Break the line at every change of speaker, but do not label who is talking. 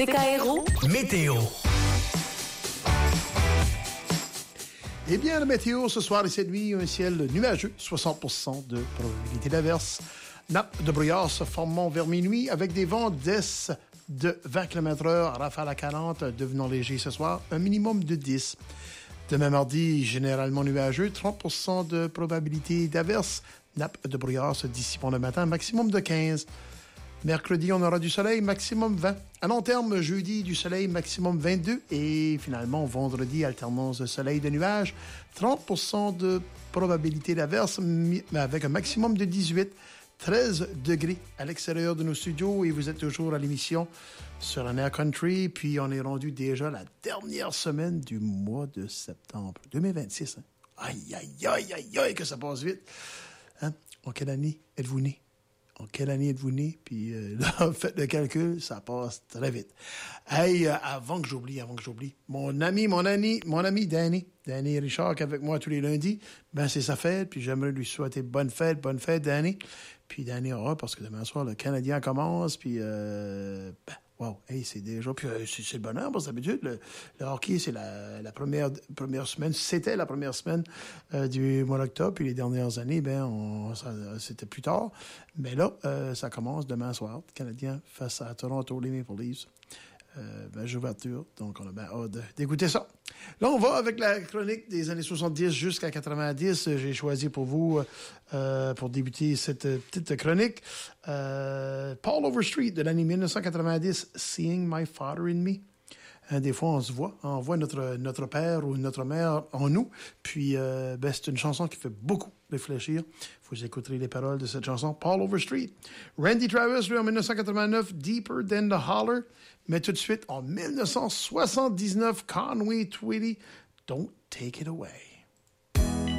CKRO
Météo.
Eh bien, la météo ce soir et cette nuit, un ciel nuageux, 60% de probabilité d'averse. Nappe de brouillard se formant vers minuit avec des vents d'est de 20 km/h, rafale à 40, devenant léger ce soir, un minimum de 10. Demain mardi, généralement nuageux, 30% de probabilité d'averse. Nappe de brouillard se dissipant le matin, maximum de 15. Mercredi, on aura du soleil, maximum 20. À long terme, jeudi, du soleil, maximum 22. Et finalement, vendredi, alternance de soleil et de nuages, 30% de probabilité d'averse, mais avec un maximum de 18. 13 degrés à l'extérieur de nos studios et vous êtes toujours à l'émission sur un Air Country. Puis on est rendu déjà la dernière semaine du mois de septembre 2026. Hein? Aïe, aïe, aïe, aïe, aïe, que ça passe vite. Hein? En quelle année êtes-vous né? En quelle année êtes-vous né? Puis là, faites le calcul, ça passe très vite. Hey, avant que j'oublie, mon ami Danny Richard, qui est avec moi tous les lundis, ben c'est sa fête, puis j'aimerais lui souhaiter bonne fête, Danny. Puis Danny aura, parce que demain soir, le Canadien commence, puis wow, hey, c'est déjà, puis c'est le bonheur, parce que d'habitude, le hockey, c'est la première semaine, c'était la première semaine du mois d'octobre, puis les dernières années, ben, c'était plus tard. Mais là, ça commence demain soir, le Canadien face à Toronto, les Maple Leafs. Match d'ouverture, donc on a bien hâte d'écouter ça. Là, on va avec la chronique des années 70 jusqu'à 90. J'ai choisi pour vous, pour débuter cette petite chronique, Paul Overstreet de l'année 1990, Seeing My Father in Me. Des fois, on voit notre père ou notre mère en nous. Puis, c'est une chanson qui fait beaucoup réfléchir. Vous écouterez les paroles de cette chanson. Paul Overstreet. Randy Travis, lui, en 1989, Deeper Than the Holler. Mais tout de suite, en 1979, Conway Twitty, Don't Take It Away.